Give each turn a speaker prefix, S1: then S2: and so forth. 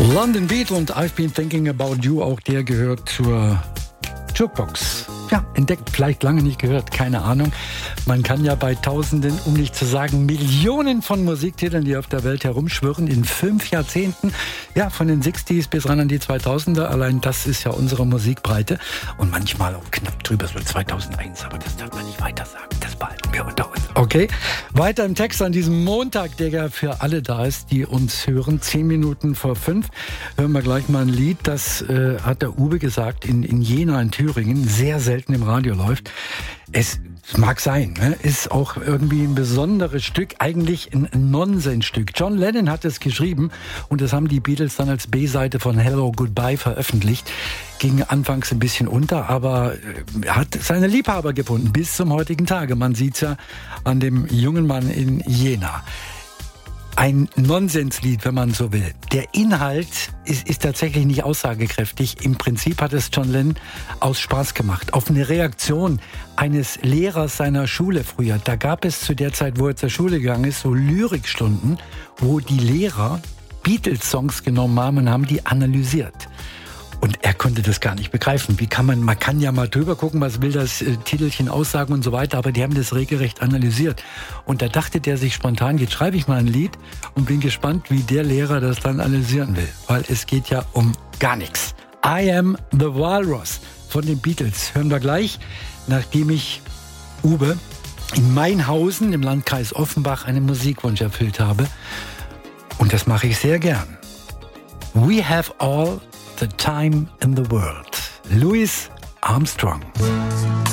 S1: London Beat und I've Been Thinking About You, auch der gehört zur Jukebox. Ja, entdeckt, vielleicht lange nicht gehört, keine Ahnung. Man kann ja bei Tausenden, um nicht zu sagen Millionen von Musiktiteln, die auf der Welt herumschwirren, in 5 Jahrzehnten, ja, von den 60s bis ran an die 2000er, allein das ist ja unsere Musikbreite und manchmal auch knapp drüber, so 2001, aber das darf man nicht weiter sagen, das behalten wir unter uns. Okay, weiter im Text an diesem Montag, der ja für alle da ist, die uns hören, 10 Minuten vor 5, hören wir gleich mal ein Lied, das hat der Uwe gesagt, in Jena in Thüringen, sehr selten im Radio läuft. Es mag sein, ne? Ist auch irgendwie ein besonderes Stück, eigentlich ein Nonsensstück. John Lennon hat es geschrieben und das haben die Beatles dann als B-Seite von Hello Goodbye veröffentlicht. Ging anfangs ein bisschen unter, aber er hat seine Liebhaber gefunden bis zum heutigen Tage. Man sieht's ja an dem jungen Mann in Jena. Ein Nonsenslied, wenn man so will. Der Inhalt ist tatsächlich nicht aussagekräftig. Im Prinzip hat es John Lennon aus Spaß gemacht. Auf eine Reaktion eines Lehrers seiner Schule früher. Da gab es zu der Zeit, wo er zur Schule gegangen ist, so Lyrikstunden, wo die Lehrer Beatles-Songs genommen haben und haben die analysiert. Und er konnte das gar nicht begreifen. Wie kann man kann ja mal drüber gucken, was will das Titelchen aussagen und so weiter, aber die haben das regelrecht analysiert. Und da dachte der sich spontan, jetzt schreibe ich mal ein Lied und bin gespannt, wie der Lehrer das dann analysieren will. Weil es geht ja um gar nichts. I Am the Walrus von den Beatles hören wir gleich, nachdem ich Uwe in Mainhausen im Landkreis Offenbach einen Musikwunsch erfüllt habe. Und das mache ich sehr gern. We have all the time in the world. Louis Armstrong.